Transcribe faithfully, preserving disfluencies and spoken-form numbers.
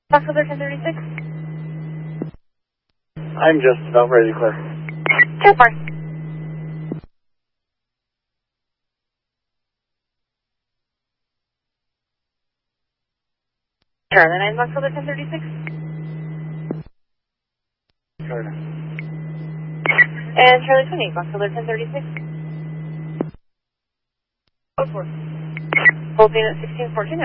Foxtrot ten thirty-six. I'm just about ready to clear. ten four. Charlie nine, Foxtrot ten thirty-six. Charlie. And Charlie twenty, Foxtrot ten thirty-six. Oh, four. Holding at sixteen fourteen.